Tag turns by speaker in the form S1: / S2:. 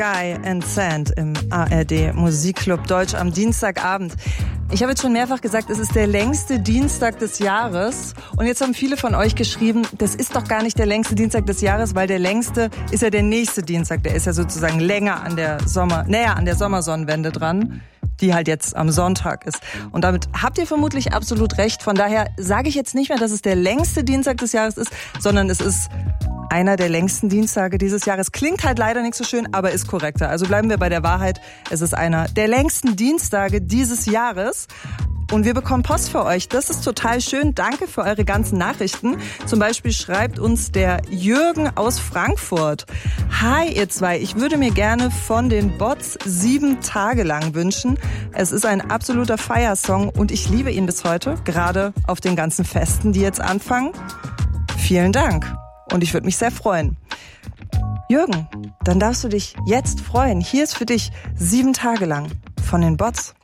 S1: Sky and Sand im ARD Musikclub Deutsch am Dienstagabend. Ich habe jetzt schon mehrfach gesagt, es ist der längste Dienstag des Jahres. Und jetzt haben viele von euch geschrieben, das ist doch gar nicht der längste Dienstag des Jahres, weil der längste ist ja der nächste Dienstag. Der ist ja sozusagen näher an der Sommersonnenwende dran, die halt jetzt am Sonntag ist. Und damit habt ihr vermutlich absolut recht. Von daher sage ich jetzt nicht mehr, dass es der längste Dienstag des Jahres ist, sondern es ist einer der längsten Dienstage dieses Jahres. Klingt halt leider nicht so schön, aber ist korrekter. Also bleiben wir bei der Wahrheit. Es ist einer der längsten Dienstage dieses Jahres. Und wir bekommen Post für euch. Das ist total schön. Danke für eure ganzen Nachrichten. Zum Beispiel schreibt uns der Jürgen aus Frankfurt. Hi ihr zwei, ich würde mir gerne von den Bots 7 Tage lang wünschen. Es ist ein absoluter Feiersong und ich liebe ihn bis heute, gerade auf den ganzen Festen, die jetzt anfangen. Vielen Dank und ich würde mich sehr freuen. Jürgen, dann darfst du dich jetzt freuen. Hier ist für dich 7 Tage lang von den Bots.